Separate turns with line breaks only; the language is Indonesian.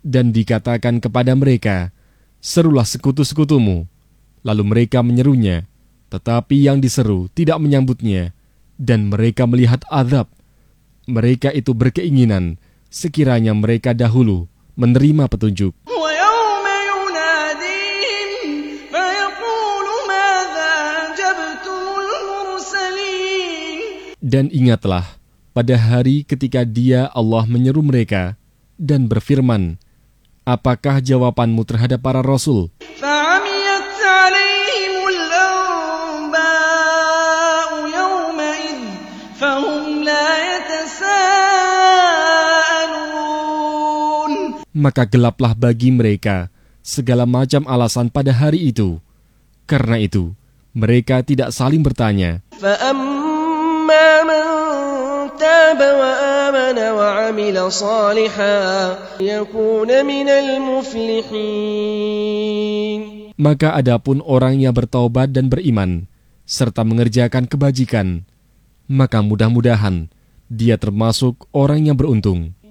Dan dikatakan kepada mereka, serulah sekutu-sekutumu. Lalu mereka menyerunya, tetapi yang diseru tidak menyambutnya, dan mereka melihat azab. Mereka itu berkeinginan sekiranya mereka dahulu menerima petunjuk. Dan ingatlah pada hari ketika Dia Allah menyeru mereka dan berfirman, apakah jawabanmu terhadap para rasul? Maka gelaplah bagi mereka segala macam alasan pada hari itu. Karena itu, mereka tidak saling bertanya. Maka adapun orang yang bertaubat dan beriman, serta mengerjakan kebajikan, maka mudah-mudahan dia termasuk orang yang beruntung.